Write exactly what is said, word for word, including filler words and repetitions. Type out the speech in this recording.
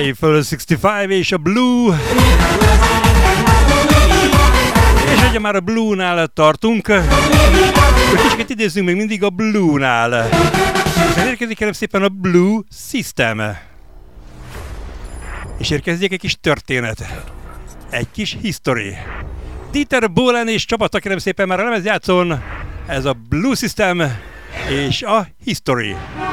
Eiffel hatszázötvenöt és a Blue. És ugye már a Blue-nál tartunk, hogy kicsit idézzünk még mindig a Blue-nál. Hiszen érkezik kérem szépen a Blue System. És érkezik egy kis történet. Egy kis history. Dieter Bohlen és csapata kérem szépen már a lemezjátszón. Ez a Blue System és a History.